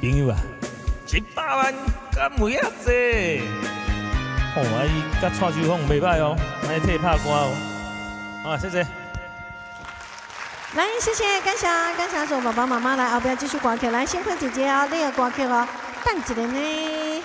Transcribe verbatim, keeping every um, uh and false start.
朋友啊，一百万敢有遐济？哦，啊伊甲蔡秋凤袂歹哦，来替拍歌哦。好，谢谢。 来，谢谢，感谢感谢所有爸爸妈妈来后边继续歌曲，来幸亏姐姐哦，你的歌曲哦，等一下呢。